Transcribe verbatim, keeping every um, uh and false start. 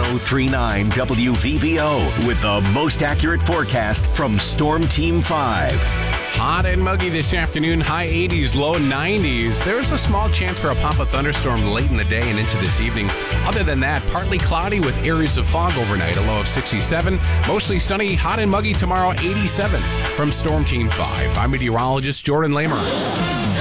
three nine W V B O with the most accurate forecast from Storm Team five. Hot and muggy this afternoon, high eighties, low nineties. There's a small chance for a pop-up thunderstorm late in the day and into this evening. Other than that, partly cloudy with areas of fog overnight, a low of sixty-seven. Mostly sunny, hot and muggy tomorrow, eighty-seven. From Storm Team five, I'm meteorologist Jordan Lamer.